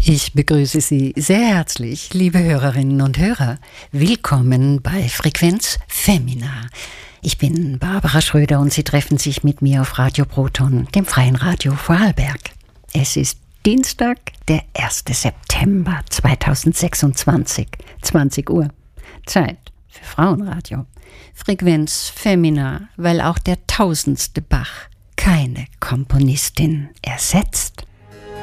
Ich begrüße Sie sehr herzlich, liebe Hörerinnen und Hörer. Willkommen bei Frequenz Femina. Ich bin Barbara Schröder und Sie treffen sich mit mir auf Radio Proton, dem freien Radio Vorarlberg. Es ist Dienstag, der 1. September 2026, 20 Uhr. Zeit für Frauenradio. Frequenz Femina, weil auch der 1000. Bach keine Komponistin ersetzt.